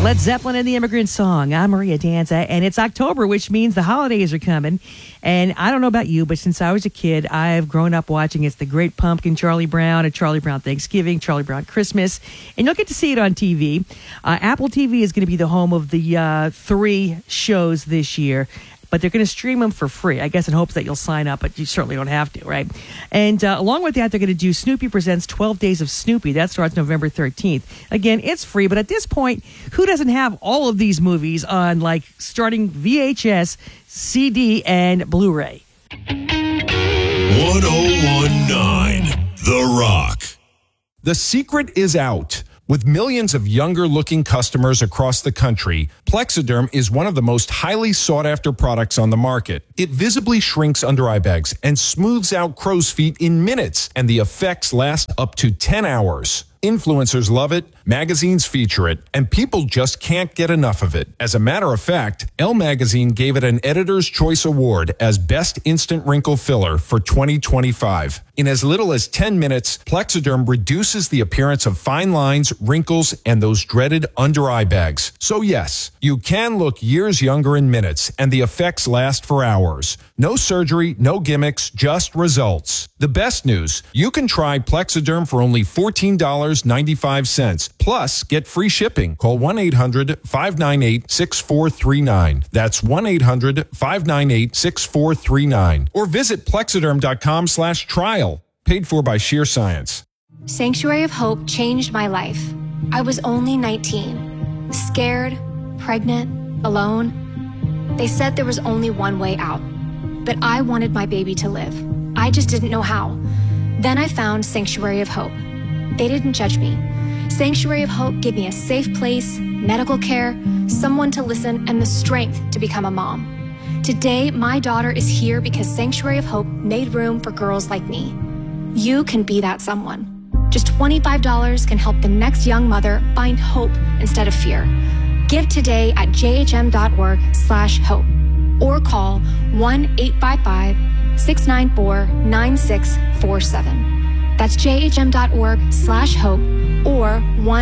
Led Zeppelin and the Immigrant Song. I'm Maria Danza, and it's October, which means the holidays are coming. And I don't know about you, but since I was a kid, I've grown up watching It's the Great Pumpkin, Charlie Brown, and Charlie Brown Thanksgiving, Charlie Brown Christmas, and you'll get to see it on TV. Apple TV is going to be the home of the 3 shows this year. But they're going to stream them for free, I guess, in hopes that you'll sign up, but you certainly don't have to, right? And along with that, they're going to do Snoopy Presents 12 Days of Snoopy. That starts November 13th. Again, it's free, but at this point, who doesn't have all of these movies on, like, starting VHS, CD, and Blu-ray? 1019 The Rock. The secret is out. With millions of younger-looking customers across the country, Plexiderm is one of the most highly sought-after products on the market. It visibly shrinks under-eye bags and smooths out crow's feet in minutes, and the effects last up to 10 hours. Influencers love it, magazines feature it, and people just can't get enough of it. As a matter of fact, Elle Magazine gave it an Editor's Choice Award as Best Instant Wrinkle Filler for 2025. In as little as 10 minutes, Plexiderm reduces the appearance of fine lines, wrinkles, and those dreaded under-eye bags. So yes, you can look years younger in minutes, and the effects last for hours. No surgery, no gimmicks, just results. The best news, you can try Plexiderm for only $14.95. Plus, get free shipping. Call 1-800-598-6439. That's 1-800-598-6439. Or visit Plexiderm.com/trial. Paid for by Sheer Science. Sanctuary of Hope changed my life. I was only 19, scared, pregnant, alone. They said there was only one way out, but I wanted my baby to live. I just didn't know how. Then I found Sanctuary of Hope. They didn't judge me. Sanctuary of Hope gave me a safe place, medical care, someone to listen, and the strength to become a mom. Today, my daughter is here because Sanctuary of Hope made room for girls like me. You can be that someone. Just $25 can help the next young mother find hope instead of fear. Give today at jhm.org/hope or call 1-855-694-9647. That's jhm.org/hope or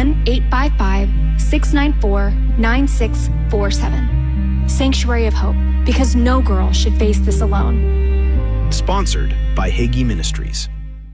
1-855-694-9647. Sanctuary of Hope, because no girl should face this alone. Sponsored by Hagee Ministries.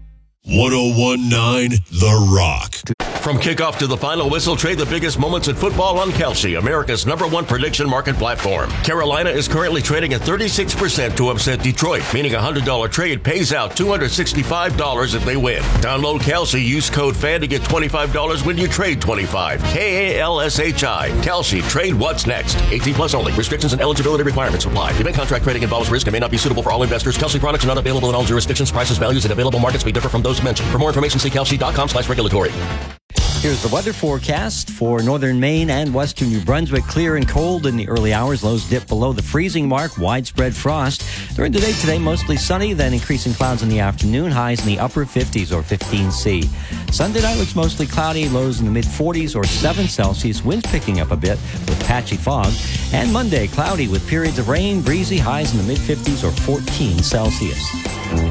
1019 The Rock. From kickoff to the final whistle, trade the biggest moments in football on Kalshi, America's #1 prediction market platform. Carolina is currently trading at 36% to upset Detroit, meaning a $100 trade pays out $265 if they win. Download Kalshi, use code FAN to get $25 when you trade $25. KALSHI. Kalshi, trade what's next. 18 plus only. Restrictions and eligibility requirements apply. Event contract trading involves risk and may not be suitable for all investors. Kalshi products are not available in all jurisdictions. Prices, values, and available markets may differ from those mentioned. For more information, see kalshi.com/regulatory. Here's the weather forecast for northern Maine and western New Brunswick. Clear and cold in the early hours. Lows dip below the freezing mark. Widespread frost. During the day today, mostly sunny, then increasing clouds in the afternoon. Highs in the upper 50s or 15°C. Sunday night looks mostly cloudy. Lows in the mid-40s or 7 Celsius. Winds picking up a bit with patchy fog. And Monday, cloudy with periods of rain. Breezy. Highs in the mid-50s or 14 Celsius.